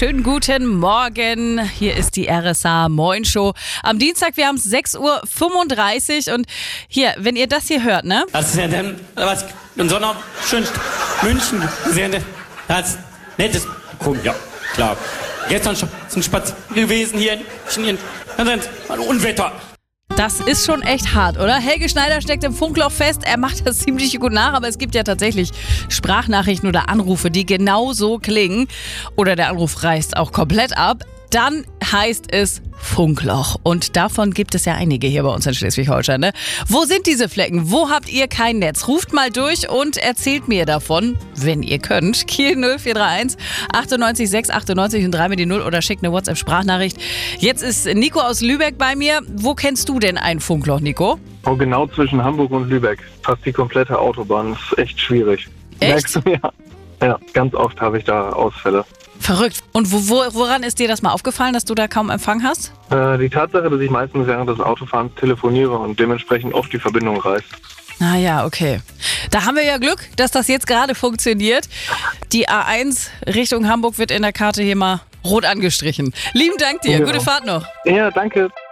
schönen guten Morgen. Hier ist die RSA Moin Show. Am Dienstag, wir haben es 6:35 Uhr und hier, wenn ihr das hier hört, ne? Das ist ja dann, was, in so einer schönen München, sehr das nettes, cool, ja, klar. Gestern schon ein Spaziergang gewesen hier in Unwetter. Das ist schon echt hart, oder? Helge Schneider steckt im Funkloch fest. Er macht das ziemlich gut nach, aber es gibt ja tatsächlich Sprachnachrichten oder Anrufe, die genau so klingen. Oder der Anruf reißt auch komplett ab. Dann heißt es Funkloch. Und davon gibt es ja einige hier bei uns in Schleswig-Holstein. Ne? Wo sind diese Flecken? Wo habt ihr kein Netz? Ruft mal durch und erzählt mir davon, wenn ihr könnt. Kiel 0431 98 6 98 und 3 mit die 0 oder schickt eine WhatsApp-Sprachnachricht. Jetzt ist Nico aus Lübeck bei mir. Wo kennst du denn ein Funkloch, Nico? Oh, genau zwischen Hamburg und Lübeck. Fast die komplette Autobahn. Das ist echt schwierig. Echt? Merkst du? Ja, ganz oft habe ich da Ausfälle. Verrückt. Und woran ist dir das mal aufgefallen, dass du da kaum Empfang hast? Die Tatsache, dass ich meistens während des Autofahrens telefoniere und dementsprechend oft die Verbindung reißt. Ah ja, okay. Da haben wir ja Glück, dass das jetzt gerade funktioniert. Die A1 Richtung Hamburg wird in der Karte hier mal rot angestrichen. Lieben Dank dir. Ja. Gute Fahrt noch. Ja, danke.